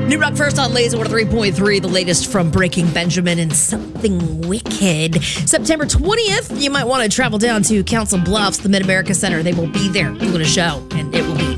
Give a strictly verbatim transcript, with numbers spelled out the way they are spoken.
New Rock first on Laser one oh three point three, the latest from Breaking Benjamin and Something Wicked. September twentieth, you might want to travel down to Council Bluffs, the Mid-America Center. They will be there doing a show, and it will be